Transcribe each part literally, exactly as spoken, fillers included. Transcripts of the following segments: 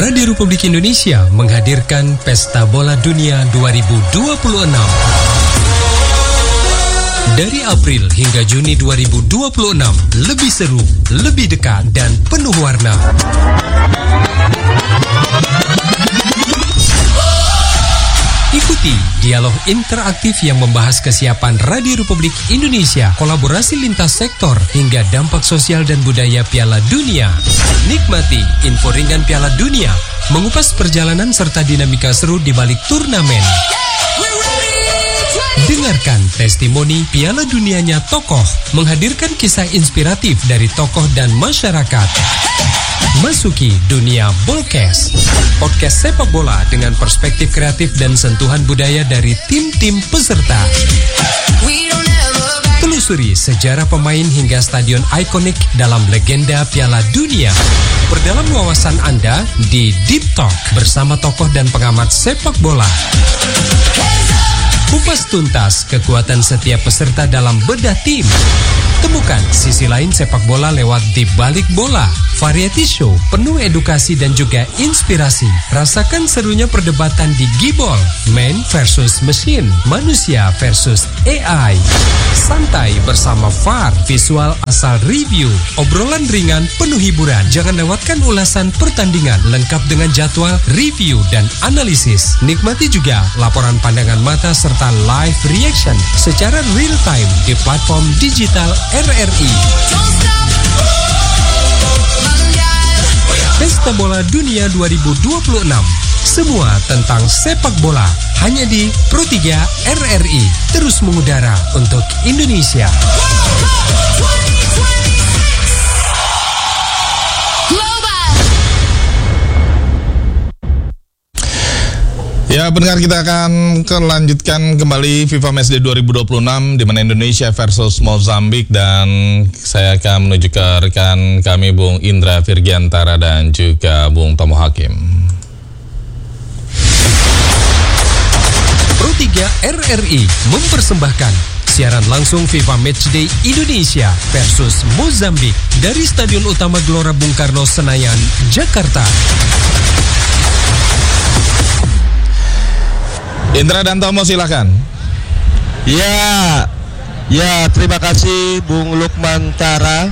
Radio Republik Indonesia menghadirkan Pesta Bola Dunia dua ribu dua puluh enam. Dari April hingga Juni dua ribu dua puluh enam, lebih seru, lebih dekat, dan penuh warna. Ikuti dialog interaktif yang membahas kesiapan Radio Republik Indonesia, kolaborasi lintas sektor, hingga dampak sosial dan budaya Piala Dunia. Nikmati info ringan Piala Dunia, mengupas perjalanan serta dinamika seru di balik turnamen. Dengarkan testimoni Piala Dunianya tokoh, menghadirkan kisah inspiratif dari tokoh dan masyarakat. Masuki dunia Bolcast, podcast sepak bola dengan perspektif kreatif dan sentuhan budaya dari tim-tim peserta. Telusuri sejarah pemain hingga stadion ikonik dalam legenda Piala Dunia. Perdalam wawasan Anda di Deep Talk bersama tokoh dan pengamat sepak bola. Kupas tuntas kekuatan setiap peserta dalam bedah tim. Temukan sisi lain sepak bola lewat Di Balik Bola, variety show penuh edukasi dan juga inspirasi. Rasakan serunya perdebatan di Gibol, man versus machine, manusia versus A I. Santai bersama V A R, visual asal review, obrolan ringan penuh hiburan. Jangan lewatkan ulasan pertandingan lengkap dengan jadwal, review, dan analisis. Nikmati juga laporan pandangan mata serta live reaction secara real time di platform digital R R I. Pesta Bola Dunia dua ribu dua puluh enam. Semua tentang sepak bola hanya di Pro tiga R R I. Terus mengudara untuk Indonesia. Ya, pendengar, kita akan melanjutkan kembali FIFA Matchday dua ribu dua puluh enam di mana Indonesia versus Mozambik, dan saya akan menuju ke rekan kami Bung Indra Virgiantara dan juga Bung Tomo Hakim. Pro tiga R R I mempersembahkan siaran langsung FIFA Matchday Indonesia versus Mozambik dari Stadion Utama Gelora Bung Karno, Senayan, Jakarta. Indra dan Tomo, silakan. Ya, ya terima kasih Bung Lukman Tara.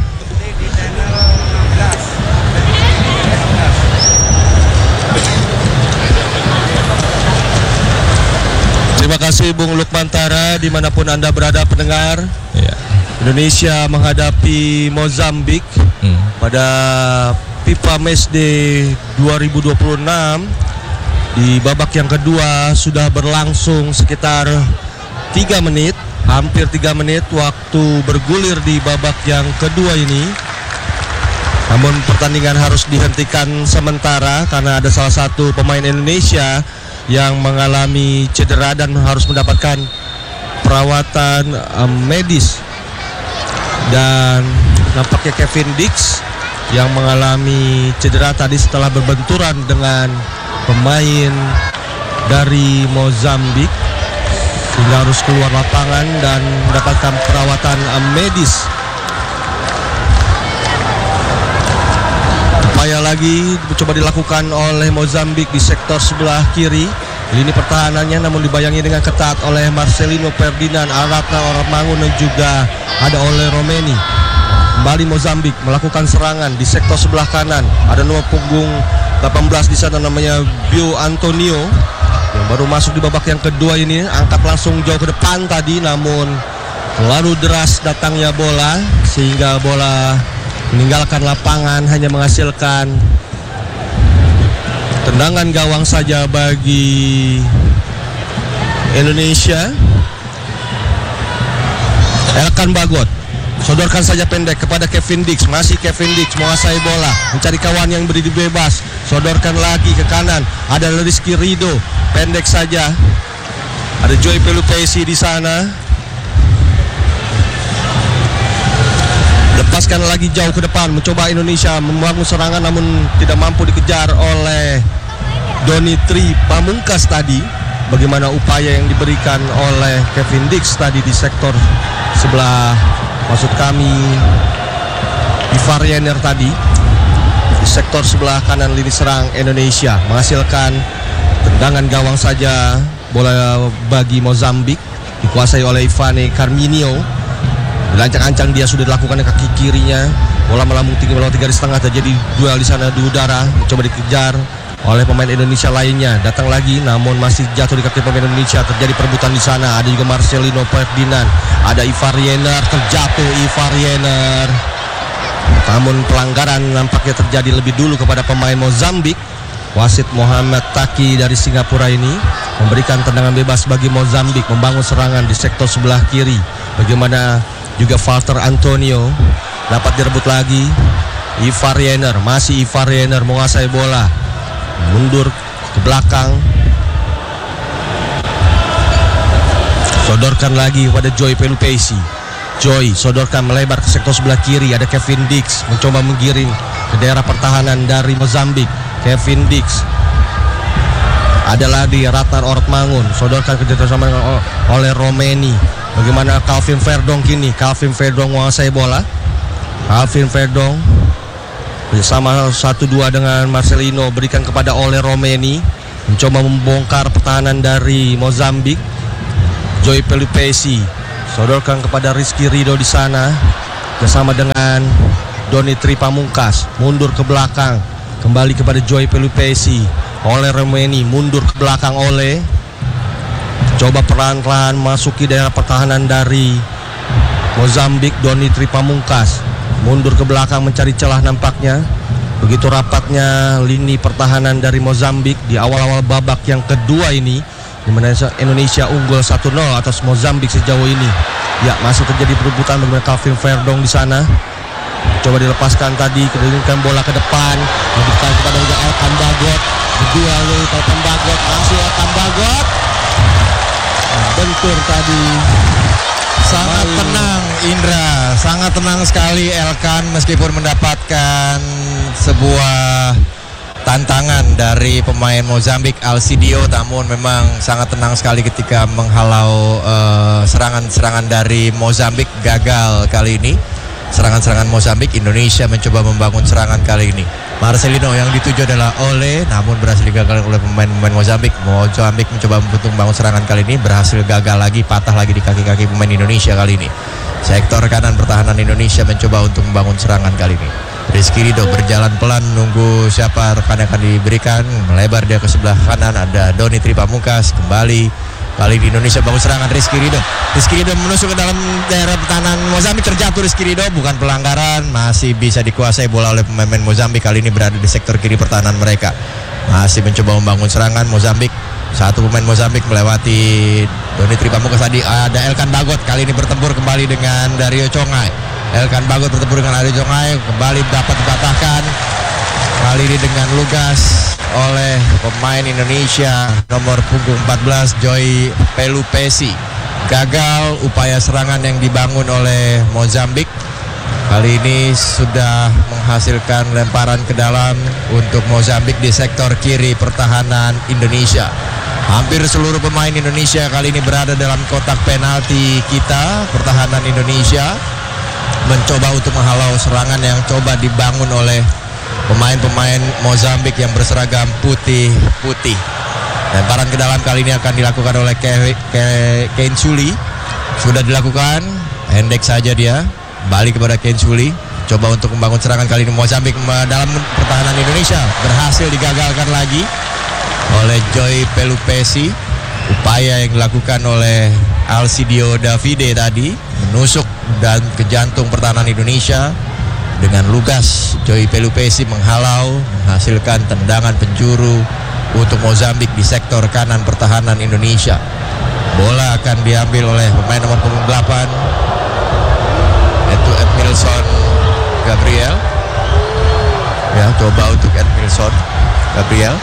Terima kasih Bung Lukman Tara, dimanapun Anda berada pendengar. Ya. Indonesia menghadapi Mozambik hmm. pada FIFA Matchday dua ribu dua puluh enam. Di babak yang kedua sudah berlangsung sekitar tiga menit, hampir tiga menit waktu bergulir di babak yang kedua ini. Namun pertandingan harus dihentikan sementara karena ada salah satu pemain Indonesia yang mengalami cedera dan harus mendapatkan perawatan um, medis. Dan nampaknya Kevin Dix yang mengalami cedera tadi setelah berbenturan dengan pemain dari Mozambik sehingga harus keluar lapangan dan mendapatkan perawatan medis. Upaya lagi coba dilakukan oleh Mozambik di sektor sebelah kiri. Lini pertahanannya namun dibayangi dengan ketat oleh Marcelino Ferdinand, Aratna Oramangun, dan juga ada oleh Romeni. Kembali Mozambik melakukan serangan di sektor sebelah kanan. Ada nomor punggung delapan belas di sana namanya Bio Antonio yang baru masuk di babak yang kedua ini, angkat langsung jauh ke depan tadi, namun terlalu deras datangnya bola sehingga bola meninggalkan lapangan, hanya menghasilkan tendangan gawang saja bagi Indonesia. Elkan Bagot sodorkan saja pendek kepada Kevin Dix. Masih Kevin Dix menguasai bola, mencari kawan yang berdiri bebas. Sodorkan lagi ke kanan. Ada Rizky Rido, pendek saja. Ada Joy Pelupesi di sana. Lepaskan lagi jauh ke depan. Mencoba Indonesia membangun serangan namun tidak mampu dikejar oleh Donitri Pamungkas tadi. Bagaimana upaya yang diberikan oleh Kevin Dix tadi di sektor sebelah, maksud kami di Variener tadi. di sektor sebelah kanan lini serang Indonesia, menghasilkan tendangan gawang saja. Bola bagi Mozambik dikuasai oleh Ivane Carminho. Dilancang-ancang dia sudah dilakukan dengan kaki kirinya. Bola melambung tinggi melewati garis tengah, terjadi duel di sana di udara, coba dikejar oleh pemain Indonesia lainnya. Datang lagi namun masih jatuh di kaki pemain Indonesia. Terjadi perebutan di sana. Ada juga Marcelino Ferdinand, ada Ivar Jenner, terjatuh Ivar Jenner. Namun pelanggaran nampaknya terjadi lebih dulu kepada pemain Mozambik. Wasit Muhammad Taki dari Singapura ini memberikan tendangan bebas bagi Mozambik membangun serangan di sektor sebelah kiri. Bagaimana juga Walter Antonio dapat direbut lagi. Ivar Jenner, masih Ivar Jenner menguasai bola, mundur ke belakang, sodorkan lagi pada Joy Pelupesi. Joy sodorkan melebar ke sektor sebelah kiri. Ada Kevin Dix mencoba menggiring ke daerah pertahanan dari Mozambik. Kevin Dix, ada lagi Ratnar Ortmangun, sodorkan kerjasama oleh Romeni. Bagaimana Calvin Verdong kini? Calvin Verdong menguasai bola. Calvin Verdong bersama satu dua dengan Marcelino, berikan kepada Ole Romeni, mencoba membongkar pertahanan dari Mozambik. Joy Pelupesi sodorkan kepada Rizky Ridho di sana bersama dengan Doni Tripamungkas, mundur ke belakang, kembali kepada Joy Pelupesi. Ole Romeni mundur ke belakang. Ole coba pelan-pelan masuki daerah pertahanan dari Mozambik. Doni Tripamungkas mundur ke belakang mencari celah nampaknya. Begitu rapatnya lini pertahanan dari Mozambik di awal-awal babak yang kedua ini, di mana Indonesia unggul satu nol atas Mozambik sejauh ini. Ya, masih terjadi perebutan dengan Calvin Verdong di sana. Coba dilepaskan tadi, kemudian bola ke depan, memberikan kepada Elkan Bagot. Kedua dari Elkan Bagot, masih Elkan Bagot. Bentur tadi. Sangat Malu. tenang Indra, sangat tenang sekali Elkan meskipun mendapatkan sebuah tantangan dari pemain Mozambik Alcidio, namun memang sangat tenang sekali ketika menghalau uh, serangan-serangan dari Mozambik. Gagal kali ini serangan-serangan Mozambik. Indonesia mencoba membangun serangan kali ini. Marcelino yang dituju adalah Ole, namun berhasil digagalkan oleh pemain-pemain Mozambik. Mozambik mencoba untuk membangun serangan kali ini, berhasil gagal lagi, patah lagi di kaki-kaki pemain Indonesia kali ini. Sektor kanan pertahanan Indonesia mencoba untuk membangun serangan kali ini. Rizky Ridho berjalan pelan menunggu siapa rekan yang akan diberikan. Melebar dia ke sebelah kanan, ada Doni Tripamungkas kembali. Kali di Indonesia bangun serangan. Rizky Ridho Rizky Ridho menusuk ke dalam daerah pertahanan Mozambik. Terjatuh Rizky Ridho, bukan pelanggaran, masih bisa dikuasai bola oleh pemain Mozambik. Kali ini berada di sektor kiri pertahanan mereka, masih mencoba membangun serangan Mozambik. Satu pemain Mozambik melewati Doni Tripamungkas tadi. Ada Elkan Bagot, kali ini bertempur kembali dengan Dario Congai. Elkan Bagot bertempur dengan Dario Congai, kembali dapat dipatahkan. Kali ini dengan lugas oleh pemain Indonesia nomor punggung empat belas Joy Pelupesi. Gagal upaya serangan yang dibangun oleh Mozambik. Kali ini sudah menghasilkan lemparan ke dalam untuk Mozambik di sektor kiri pertahanan Indonesia. Hampir seluruh pemain Indonesia kali ini berada dalam kotak penalti kita. Pertahanan Indonesia mencoba untuk menghalau serangan yang coba dibangun oleh pemain-pemain Mozambik yang berseragam putih-putih. Lemparan ke dalam kali ini akan dilakukan oleh Ke Ke Kensuli. Sudah dilakukan, pendek saja dia. Balik kepada Kensuli. Coba untuk membangun serangan kali ini Mozambik dalam pertahanan Indonesia. Berhasil digagalkan lagi oleh Joy Pelupesi. Upaya yang dilakukan oleh Alcidio Davide tadi menusuk dan ke jantung pertahanan Indonesia. Dengan lugas Joy Pelupesi menghalau, menghasilkan tendangan penjuru untuk Mozambik di sektor kanan pertahanan Indonesia. Bola akan diambil oleh pemain nomor punggung delapan, yaitu Edmilson Gabriel. Ya, coba untuk Edmilson Gabriel.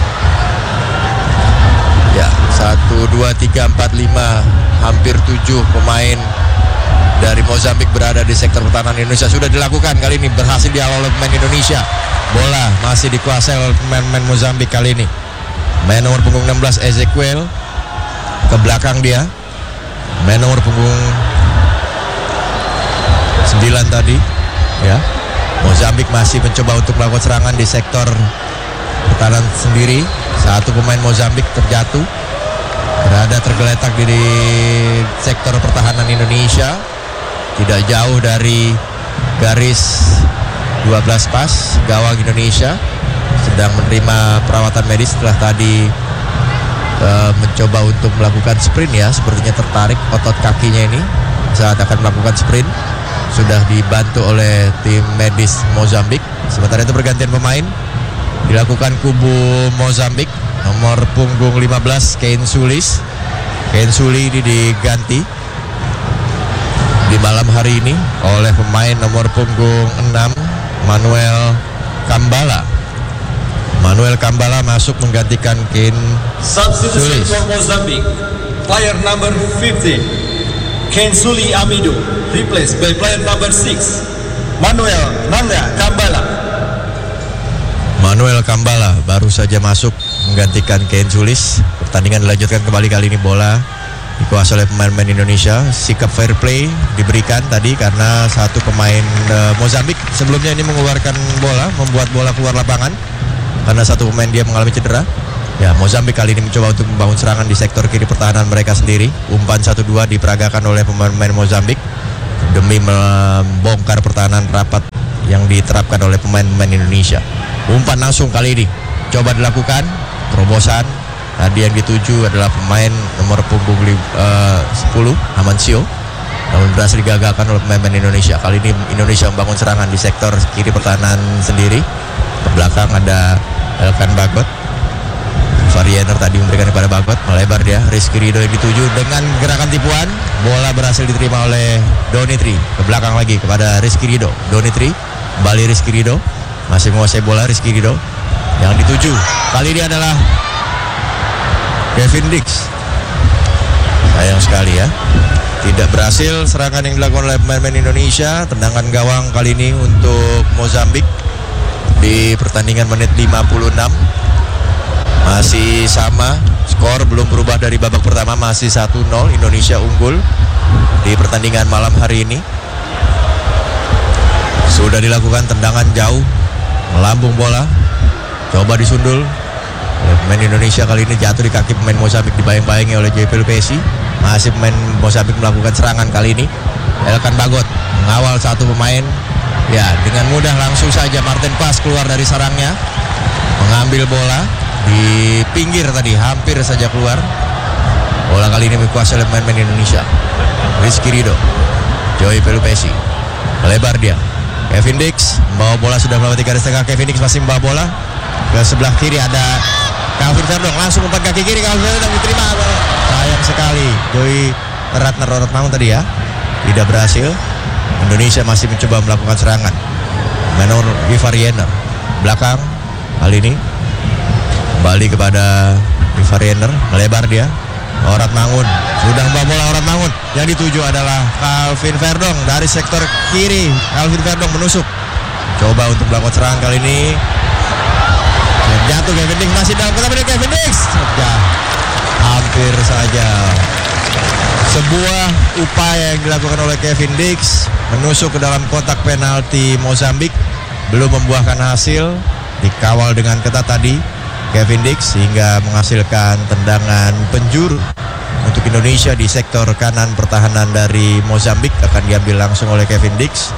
Ya, satu, dua, tiga, empat, lima, hampir tujuh pemain dari Mozambik berada di sektor pertahanan Indonesia. Sudah dilakukan kali ini, berhasil dihalau oleh pemain Indonesia. Bola masih dikuasai oleh pemain-pemain Mozambik kali ini. Main nomor punggung enam belas Ezequiel ke belakang dia. Main nomor punggung sembilan tadi, ya. Mozambik masih mencoba untuk melakukan serangan di sektor pertahanan sendiri. Satu pemain Mozambik terjatuh, berada tergeletak di, di sektor pertahanan Indonesia, tidak jauh dari garis dua belas pas gawang Indonesia, sedang menerima perawatan medis setelah tadi uh, mencoba untuk melakukan sprint ya, sepertinya tertarik otot kakinya ini saat akan melakukan sprint. Sudah dibantu oleh tim medis Mozambik. Sementara itu pergantian pemain dilakukan kubu Mozambik. Nomor punggung lima belas Kane Sulis. Kane Suli ini diganti di malam hari ini oleh pemain nomor punggung enam Manuel Kambala. Manuel Kambala masuk menggantikan Kane Substitution Sulis. for Mozambique. Player number fifteen Kane Suli Amido replaced by player number six Manuel Nanda Kambala. Manuel Kambala baru saja masuk menggantikan Kane Sulis. Pertandingan dilanjutkan kembali, kali ini bola dikuasai oleh pemain-pemain Indonesia. Sikap fair play diberikan tadi karena satu pemain uh, Mozambik sebelumnya ini mengeluarkan bola, membuat bola keluar lapangan karena satu pemain dia mengalami cedera. Ya, Mozambik kali ini mencoba untuk membangun serangan di sektor kiri pertahanan mereka sendiri. Umpan satu dua diperagakan oleh pemain-pemain Mozambik demi membongkar pertahanan rapat yang diterapkan oleh pemain-pemain Indonesia. Umpan langsung kali ini coba dilakukan terobosan. Tadi yang dituju adalah pemain nomor punggung uh, sepuluh Amancio, namun berhasil digagalkan oleh pemain Indonesia. Kali ini Indonesia membangun serangan di sektor kiri pertahanan sendiri. Ke belakang ada Elkan Bagot. Variener tadi memberikan kepada Bagot, melebar dia. Rizky Ridho yang dituju dengan gerakan tipuan. Bola berhasil diterima oleh Donitri. Ke belakang lagi kepada Rizky Ridho. Donitri, kembali Rizky Ridho. Masih menguasai bola Rizky Ridho. Yang dituju kali ini adalah Kevin Dix. Sayang sekali ya, tidak berhasil serangan yang dilakukan oleh pemain-pemain Indonesia. Tendangan gawang kali ini untuk Mozambik di pertandingan menit lima puluh enam. Masih sama, skor belum berubah dari babak pertama, masih satu nol. Indonesia unggul di pertandingan malam hari ini. Sudah dilakukan tendangan jauh, melambung bola, coba disundul. Pemain Indonesia kali ini jatuh di kaki pemain Mozambik, dibayang-bayangi oleh J P Lupesi. Masih pemain Mozambik melakukan serangan kali ini. Elkan Bagot mengawal satu pemain. Ya, dengan mudah langsung saja Martin Pas keluar dari sarangnya, mengambil bola di pinggir tadi, hampir saja keluar. Bola kali ini dikuasai oleh pemain-pemain Indonesia. Rizky Ridho, Joey Pelupesi, melebar dia. Kevin Dix membawa bola, sudah melewati garis tengah. Kevin Dix masih membawa bola ke sebelah kiri, ada Calvin Verdong, langsung umpan kaki kiri. Calvin Verdong diterima, sayang sekali. Joey Ratner Rorat Mangun tadi ya, tidak berhasil. Indonesia masih mencoba melakukan serangan. Menor Vivariener belakang kali ini kembali kepada Vivariener, melebar dia. Orat Mangun sudah membawa bola. Orat Mangun yang dituju adalah Calvin Verdong dari sektor kiri. Calvin Verdong menusuk, coba untuk melakukan serangan kali ini. Jatuh Kevin Dix, masih dalam kotak penalti Kevin Dix. Ya, hampir saja. Sebuah upaya yang dilakukan oleh Kevin Dix menusuk ke dalam kotak penalti Mozambik belum membuahkan hasil. Dikawal dengan ketat tadi Kevin Dix sehingga menghasilkan tendangan penjuru untuk Indonesia di sektor kanan pertahanan dari Mozambik. Akan diambil langsung oleh Kevin Dix.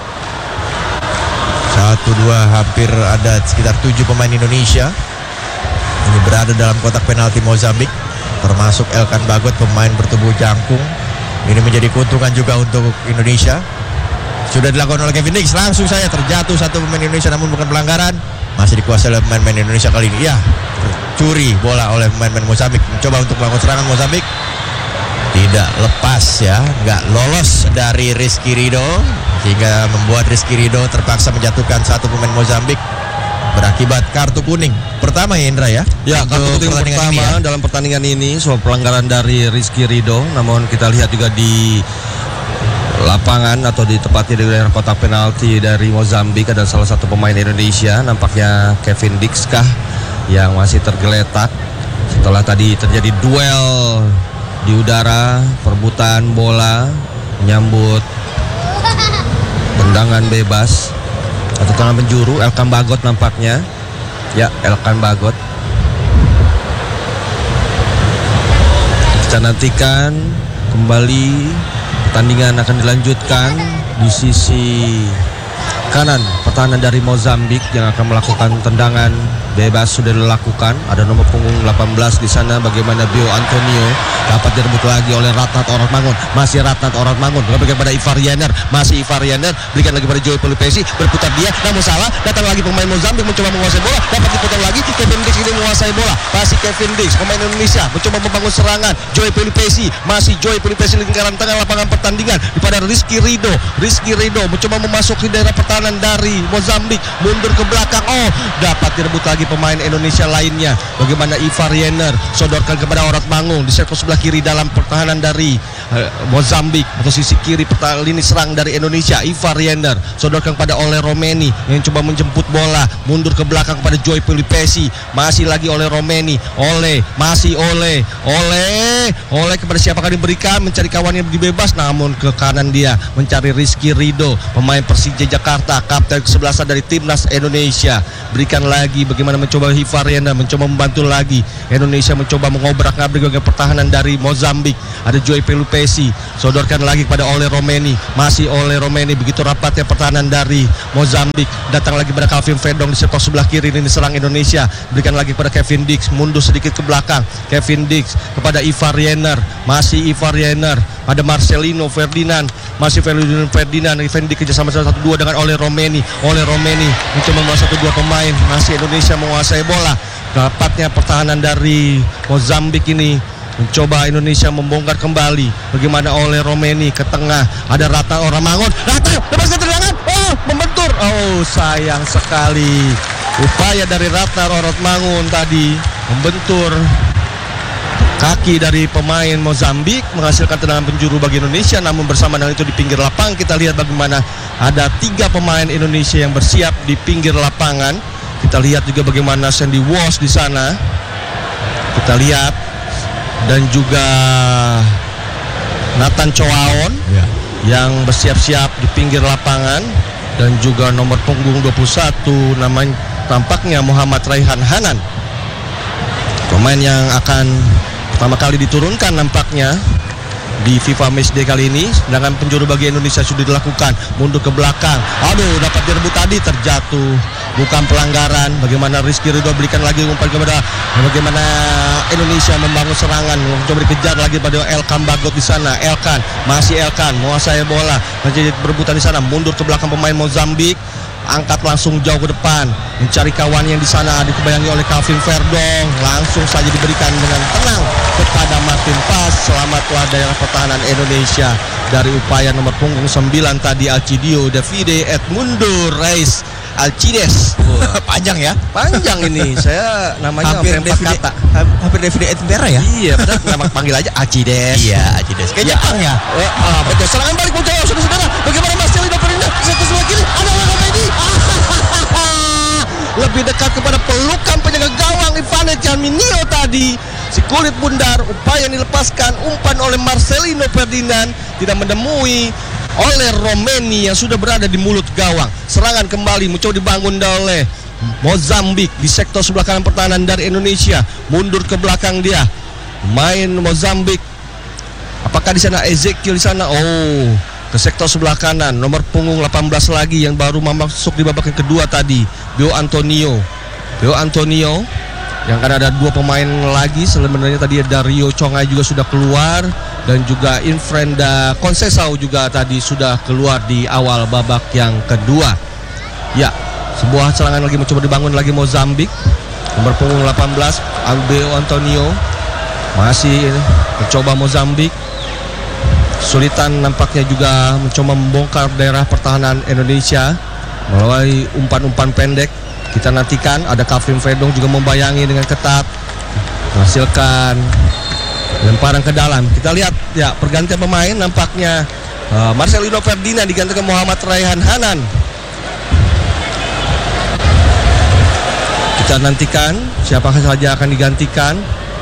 Satu dua, hampir ada sekitar tujuh pemain Indonesia ini berada dalam kotak penalti Mozambik, termasuk Elkan Bagot, pemain bertubuh jangkung. Ini menjadi keuntungan juga untuk Indonesia. Sudah dilakukan oleh Kevin Dix, langsung saya terjatuh satu pemain Indonesia, namun bukan pelanggaran. Masih dikuasai oleh pemain-pemain Indonesia kali ini. Ya, curi bola oleh pemain-pemain Mozambik. Mencoba untuk melakukan serangan Mozambik, tidak lepas ya, nggak lolos dari Rizky Ridho, sehingga membuat Rizky Ridho terpaksa menjatuhkan satu pemain Mozambik berakibat kartu kuning pertama ya Indra ya. Ya, kartu kuning pertama ya dalam pertandingan ini soal pelanggaran dari Rizky Ridho. Namun kita lihat juga di lapangan atau di tepatnya di daerah kotak penalti dari Mozambik ada salah satu pemain Indonesia, nampaknya Kevin Dix kah, yang masih tergeletak setelah tadi terjadi duel di udara, perebutan bola, menyambut tendangan bebas Satu tangan penjuru, Elkan Bagot nampaknya. Ya, Elkan Bagot. Kita nantikan kembali pertandingan akan dilanjutkan di sisi kanan pertahanan dari Mozambik yang akan melakukan tendangan bebas sudah dilakukan. Ada nomor punggung delapan belas di sana. Bagaimana Bio Antonio dapat direbut lagi oleh Ratnat Oratmangun. Masih Ratnat Oratmangun berikan pada Ivar Yener. Masih Ivar Yener berikan lagi pada Joey Pelupesi. Berputar dia namun salah. Datang lagi pemain Mozambik mencoba menguasai bola. Dapat diputar lagi. Kevin Dix ini menguasai bola. Masih Kevin Dix pemain Indonesia mencoba membangun serangan. Joey Pelupesi. Masih Joey Pelupesi lingkaran tengah lapangan pertandingan kepada Rizky Ridho. Rizky Ridho mencoba memasuki daerah pertahanan dari Mozambik. Mundur ke belakang. Oh, dapat direbut lagi pemain Indonesia lainnya. Bagaimana Ivar Yener sodorkan kepada Oratmangun di sektor sebelah kiri dalam pertahanan dari uh, Mozambik atau sisi kiri pertahanan lini serang dari Indonesia. Ivar Yener sodorkan kepada Ole Romeni yang coba menjemput bola, mundur ke belakang kepada Joey Pelupesi. Masih lagi Ole Romeni. Ole, masih Ole. Ole, Ole kepada siapa akan diberikan, mencari kawan yang dibebas, namun ke kanan dia mencari Rizky Ridho, pemain Persija Jakarta, kapten kesebelasan dari timnas Indonesia. Berikan lagi bagaimana mencoba Ivar Yener mencoba membantu lagi. Indonesia mencoba mengobrak-abrik bagian pertahanan dari Mozambik. Ada Joey Pelupesi sodorkan lagi kepada Ole Romeni. Masih Ole Romeni. Begitu rapatnya pertahanan dari Mozambik. Datang lagi pada Calvin Verdong di sektor sebelah kiri ini serang Indonesia. Berikan lagi kepada Kevin Dix, mundur sedikit ke belakang. Kevin Dix kepada Ivar Yener. Masih Ivar Yener pada Marcelino Ferdinand. Masih Ferdinand Ferdinand. Kevin Dix kerjasama satu dua dengan Ole Romeni. Ole Romeni mencoba membawa satu dua pemain. Masih Indonesia menguasai bola. Dapatnya pertahanan dari Mozambik ini mencoba Indonesia membongkar kembali. Bagaimana Ole Romeni ke tengah. Ada Ratnat Oratmangun. Ratnat lepaskan tendangan. Oh, membentur. Oh, sayang sekali. Upaya dari Ratnat Oratmangun tadi membentur kaki dari pemain Mozambik, menghasilkan tendangan penjuru bagi Indonesia. Namun bersama dengan itu di pinggir lapangan kita lihat bagaimana ada tiga pemain Indonesia yang bersiap di pinggir lapangan. Kita lihat juga bagaimana Sandy Walsh di sana. Kita lihat dan juga Nathan Choaon ya, yang bersiap-siap di pinggir lapangan, dan juga nomor punggung dua puluh satu namanya tampaknya Muhammad Raihan Hanan, pemain yang akan pertama kali diturunkan nampaknya di FIFA Matchday kali ini. Sedangkan penjuru bagi Indonesia sudah dilakukan, mundur ke belakang. Aduh, dapat direbut tadi, terjatuh, bukan pelanggaran. Bagaimana Rizky Ridho berikan lagi umpan kepada, bagaimana Indonesia membangun serangan, mencoba dikejar lagi pada Elkan Bagot di sana. Elkan, masih Elkan menguasai bola, menjadi berebutan di sana, mundur ke belakang pemain Mozambik. Angkat langsung jauh ke depan, mencari kawan yang di sana, dikebayangi oleh Calvin Verdong. Langsung saja diberikan dengan tenang kepada Martin Pas. Selamatlah daerah pertahanan Indonesia dari upaya nomor punggung sembilan tadi, Alcidio Davide Edmundo Reis Alcides. Panjang ya? Panjang ini. Saya namanya hampir empat Davide, kata. hampir Davide Edinburgh ya? Iya, padahal nama panggil aja Alcides. Iya, Alcides. Kayak Jepang ya? Eh, ah, betul. Serangan balik muncul, saudara-saudara. Bagaimana Marcelino Ferdinand? Satu sebelah kiri. Ada orang ini. Lebih dekat kepada pelukan penjaga gawang Ivane Calminio tadi. Si kulit bundar, upaya yang dilepaskan umpan oleh Marcelino Ferdinand tidak menemui oleh Romeni yang sudah berada di mulut gawang. Serangan kembali mencoba dibangun oleh Mozambik di sektor sebelah kanan pertahanan dari Indonesia. Mundur ke belakang dia, main Mozambik. Apakah di sana Ezekiel di sana? Oh, ke sektor sebelah kanan, nomor punggung delapan belas lagi yang baru masuk di babak yang kedua tadi, Bio Antonio. Bio Antonio yang kan ada dua pemain lagi sebenarnya, tadi ada Rio Congai juga sudah keluar, dan juga Infrenda Conceição juga tadi sudah keluar di awal babak yang kedua. Ya, sebuah serangan lagi mencoba dibangun lagi Mozambik. Nomor punggung delapan belas Bio Antonio masih mencoba Mozambik. Sulitan nampaknya juga mencoba membongkar daerah pertahanan Indonesia melalui umpan-umpan pendek. Kita nantikan, ada Calvin Verdong juga membayangi dengan ketat, menghasilkan lemparan ke dalam. Kita lihat ya pergantian pemain nampaknya uh, Marcelino Ferdinand digantikan Muhammad Raihan Hanan. Kita nantikan siapa saja akan digantikan.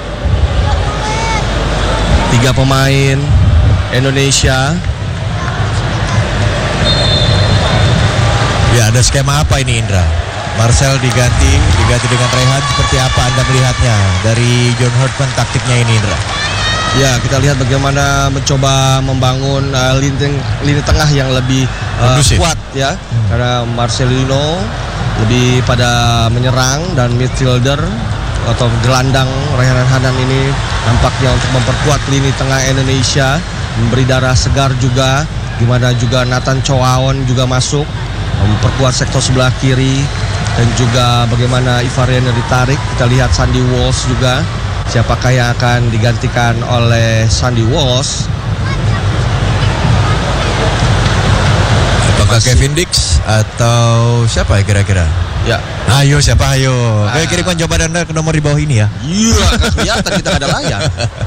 Tiga pemain Indonesia Ya, ada skema apa ini Indra? Marcel diganti, diganti dengan Rehan. Seperti apa Anda melihatnya dari John Herdman taktiknya ini Indra? Ya, kita lihat bagaimana mencoba membangun uh, lini, lini tengah yang lebih uh, kuat ya. Hmm. Karena Marcelino lebih pada menyerang dan midfielder atau gelandang Rayhan Hanan ini nampaknya untuk memperkuat lini tengah Indonesia, memberi darah segar juga. Dimana juga Nathan Choaon juga masuk memperkuat sektor sebelah kiri, dan juga bagaimana Ivarian ditarik. Kita lihat Sandy Walsh juga. Siapakah yang akan digantikan oleh Sandy Walsh? Apakah Masih. Kevin Dix atau siapa ya kira-kira? Ya, ayo siapa ayo? Ah. Kayak kirimkan jawaban Anda ke nomor di bawah ini ya. Iya, kan kelihatan kita ada layar.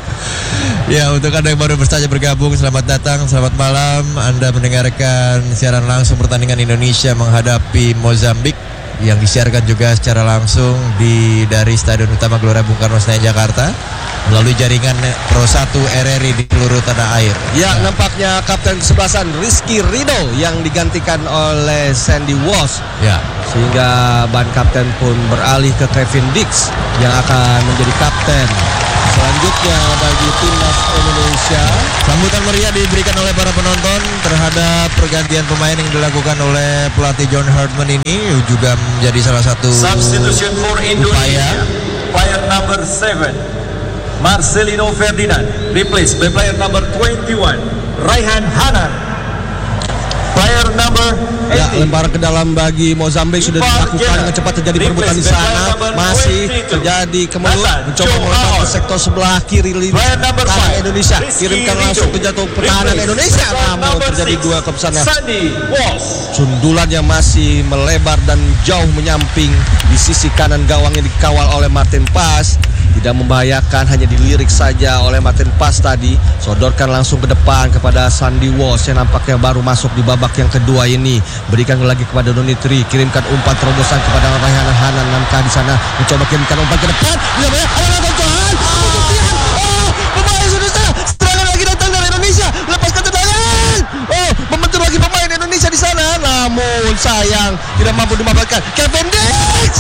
Ya, untuk Anda yang baru saja bergabung, selamat datang, selamat malam. Anda mendengarkan siaran langsung pertandingan Indonesia menghadapi Mozambik yang disiarkan juga secara langsung di dari Stadion Utama Gelora Bung Karno Senayan Jakarta melalui jaringan Pro satu R R I di seluruh tanah air. Ya, nah. Nampaknya kapten kesebelasan Rizky Ridho yang digantikan oleh Sandy Walsh. Ya. Sehingga ban kapten pun beralih ke Kevin Dix yang akan menjadi kapten selanjutnya bagi timnas Indonesia. Sambutan meriah diberikan oleh para penonton terhadap pergantian pemain yang dilakukan oleh pelatih John Herdman ini, juga menjadi salah satu substitution for Indonesia. Upaya. Player number seven Marcelino Ferdinand replaced by player number twenty-one Rayhan Hanan. Player number ya, lempar ke dalam bagi Mozambik sudah dilakukan dengan cepat. Terjadi perebutan di sana, masih terjadi kemudian mencoba melempar ke sektor sebelah kiri lini kanan Indonesia, kirimkan langsung ke jatuh pertahanan Indonesia, namun terjadi dua kepesanan. Sundulan yang masih melebar dan jauh menyamping di sisi kanan gawang yang dikawal oleh Martin Pas. Tidak membahayakan, hanya dilirik saja oleh Martin Pas tadi. Sodorkan langsung ke depan kepada Sandy Walsh yang nampaknya baru masuk di babak yang kedua ini. Berikan lagi kepada Donitri, kirimkan umpan terobosan kepada Rayhan Hanan. Namkah di sana mencoba kirimkan umpan ke depan. Tidak banyak, ada tontonan. Oh, pemain sudah salah. Serangan lagi datang dari Indonesia. Lepaskan tendangan. Oh, membentur lagi pemain Indonesia di sana. Namun sayang tidak mampu dimanfaatkan. Kevin Dix.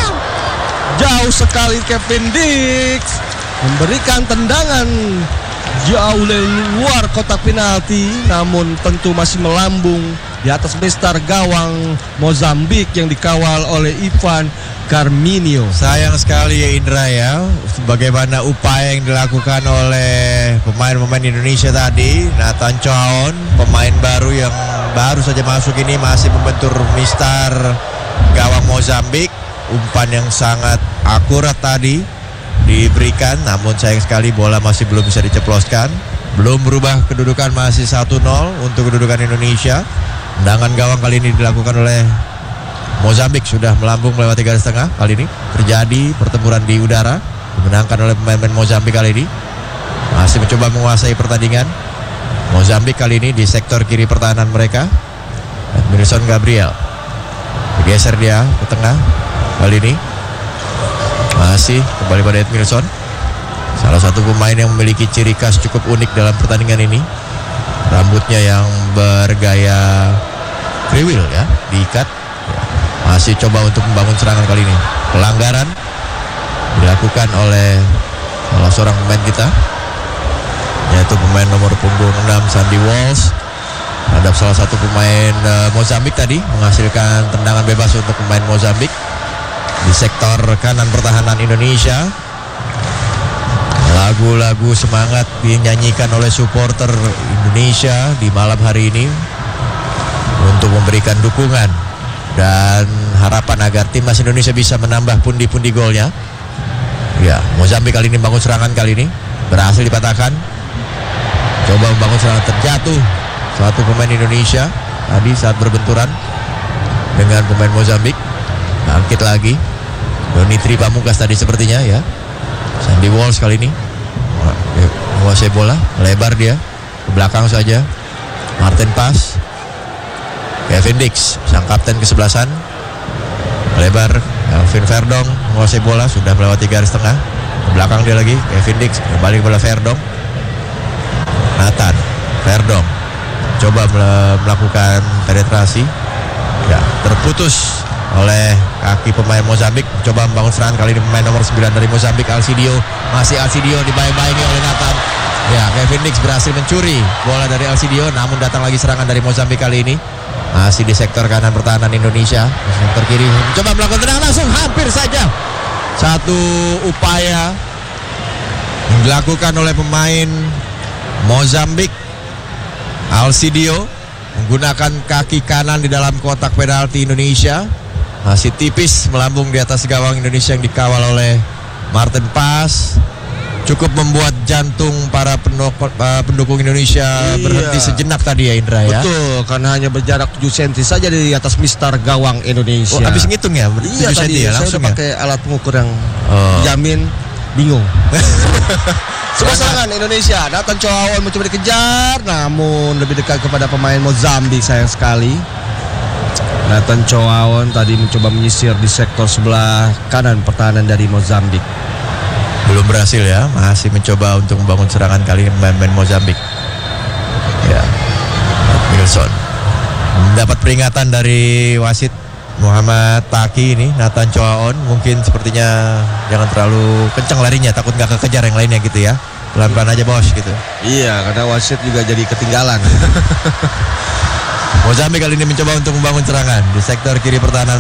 Jauh sekali Kevin Dix memberikan tendangan jauh dari luar kotak penalti, namun tentu masih melambung di atas mistar gawang Mozambik yang dikawal oleh Ivan Carminio. Sayang sekali ya Indra ya, bagaimana upaya yang dilakukan oleh pemain-pemain Indonesia tadi. Nathan Choaon, pemain baru yang baru saja masuk ini, masih membentur mistar gawang Mozambik. Umpan yang sangat akurat tadi diberikan, namun sayang sekali bola masih belum bisa diceploskan. Belum berubah kedudukan, masih satu nol untuk kedudukan Indonesia. Tendangan gawang kali ini dilakukan oleh Mozambik, sudah melambung melewati garis tengah. Kali ini terjadi pertempuran di udara, dimenangkan oleh pemain-pemain Mozambik kali ini. Masih mencoba menguasai pertandingan. Mozambik kali ini di sektor kiri pertahanan mereka. Edmilson Gabriel bergeser dia ke tengah. Kali ini masih kembali pada Edmilson, salah satu pemain yang memiliki ciri khas cukup unik dalam pertandingan ini. Rambutnya yang bergaya free wheel ya, diikat. Masih coba untuk membangun serangan kali ini. Pelanggaran dilakukan oleh salah seorang pemain kita, yaitu pemain nomor punggung enam Sandy Walsh terhadap salah satu pemain uh, Mozambik tadi, menghasilkan tendangan bebas untuk pemain Mozambik di sektor kanan pertahanan Indonesia. Lagu-lagu semangat dinyanyikan oleh supporter Indonesia di malam hari ini untuk memberikan dukungan dan harapan agar timnas Indonesia bisa menambah pundi-pundi golnya. Ya, Mozambik kali ini bangun serangan, kali ini berhasil dipatahkan. Coba membangun serangan, terjatuh satu pemain Indonesia tadi saat berbenturan dengan pemain Mozambik. Bangkit lagi Donitri Pamungkas tadi sepertinya ya. Sandy Walsh kali ini menguasai bola, lebar dia ke belakang saja. Martin Pas, Kevin Dix sang kapten kesebelasan, lebar. Kelvin Verdong menguasai bola, sudah melewati garis tengah, ke belakang dia lagi. Kevin Dix kembali kepada Verdong. Nathan Verdong coba melakukan penetrasi ya. terputus oleh kaki pemain Mozambik. Coba membangun serangan, kali ini pemain nomor sembilan dari Mozambik, Alcidio. Masih Alcidio dibayang-bayangi oleh Nathan. Ya, Kevin Dix berhasil mencuri bola dari Alcidio, namun datang lagi serangan dari Mozambik kali ini. Masih di sektor kanan pertahanan Indonesia. Sektor kiri coba melakukan tendangan langsung, hampir saja. Satu upaya yang dilakukan oleh pemain Mozambik, Alcidio menggunakan kaki kanan di dalam kotak penalti Indonesia. Masih tipis melambung di atas gawang Indonesia yang dikawal oleh Martin Pas. Cukup membuat jantung para pendukung Indonesia iya. berhenti sejenak tadi ya Indra ya. Betul, karena hanya berjarak tujuh sentimeter saja dari atas mister gawang Indonesia. Oh, habis ngitung ya? Iya tadi, ya, langsung saya udah pakai alat pengukur yang oh. jamin bingung. Sebuah serangan Indonesia, Nathan Choaon mencoba dikejar, namun lebih dekat kepada pemain Mozambik, sayang sekali. Nathan Choaon tadi mencoba menyisir di sektor sebelah kanan pertahanan dari Mozambik. Belum berhasil ya, masih mencoba untuk membangun serangan kali ini pemain Mozambik. Ya, Wilson mendapat peringatan dari wasit Muhammad Taki ini. Nathan Choaon mungkin sepertinya jangan terlalu kencang larinya, takut nggak kekejar yang lainnya gitu ya. Pelan-pelan aja bos gitu. Iya, karena wasit juga jadi ketinggalan. Mozambik kali ini mencoba untuk membangun serangan di sektor kiri pertahanan